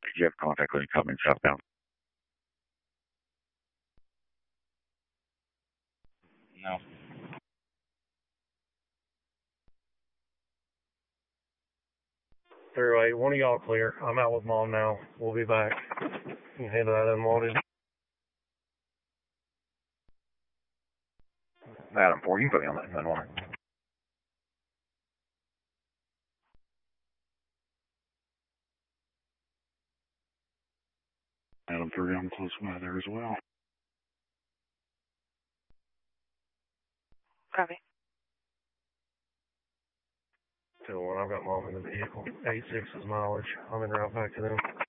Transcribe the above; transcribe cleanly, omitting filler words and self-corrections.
Did you have contact with any company southbound? No. Throughway, one of y'all clear. I'm out with Mom now. We'll be back. You can handle that unwanted. Adam 4, you can put me on that 911. Adam 3, I'm close by there as well. Copy. 2-1, I've got Mom in the vehicle. 86 is mileage. I'm en route back to them.